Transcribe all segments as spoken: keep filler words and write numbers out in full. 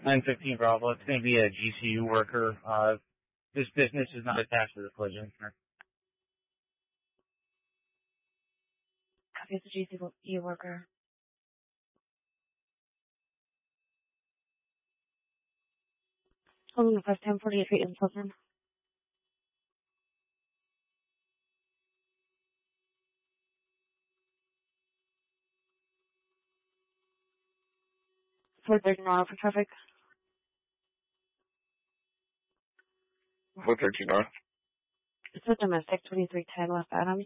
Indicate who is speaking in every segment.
Speaker 1: nine fifteen Bravo. It's going to be a G C U worker. Uh, this business is not attached to the collision.
Speaker 2: Copy of the G C U worker. Holding the first ten forty-eight feet in Pleasant. four thirty north for traffic.
Speaker 3: four thirty north.
Speaker 2: It's a domestic, twenty-three ten West Adams.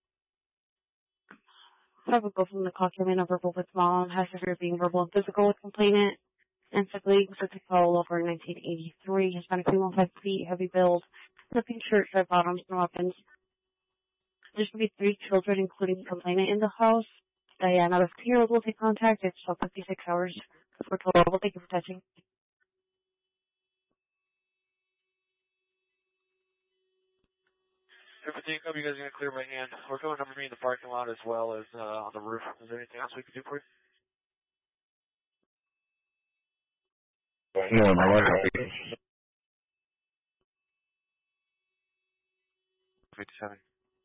Speaker 2: Traffic go from the call came in a verbal with small and has severe being verbal and physical with complainant. And sickly, specific call over in nineteen eighty-three. Hispanic female, five feet, heavy build, looking shirt, red bottoms, no weapons. There's going to be three children, including the complainant in the house. Diana, the two-year-old, will take contact. It's still fifty-six hours for total. Thank you for touching.
Speaker 4: Everything, hope you guys are going to clear my hand. We're going number three in the parking lot as well as uh, on the roof. Is there anything else we can do for you?
Speaker 3: No, no, I copy.
Speaker 4: fifty-seven.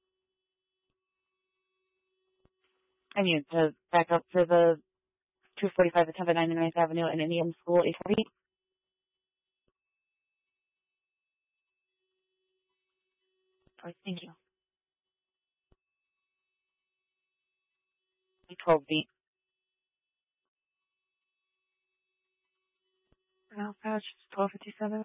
Speaker 2: I mean, to back up for the two forty-five at ninety-ninth Avenue and Indian School, eight forty. All right, thank you. twelve B. Now, patch, twelve fifty-seven.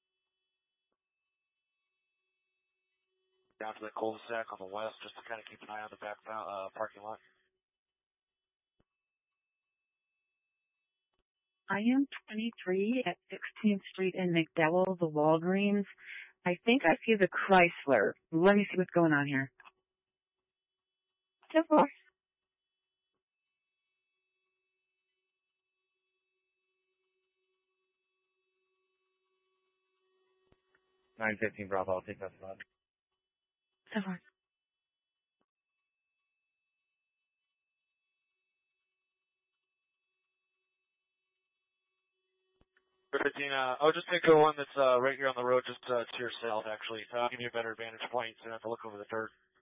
Speaker 4: Down to the cul-de-sac on the west, just to kind of keep an eye on the back uh, parking lot.
Speaker 5: I am twenty-three at sixteenth Street in McDowell, the Walgreens. I think I see the Chrysler. Let me see what's going on here.
Speaker 2: So far.
Speaker 1: nine fifteen Bravo. I'll take that spot.
Speaker 2: So far.
Speaker 4: fifteen, uh, I'll just take the one that's uh, right here on the road, just uh, to your south, actually. So I'll give you a better vantage point, so you don't have to look over the dirt.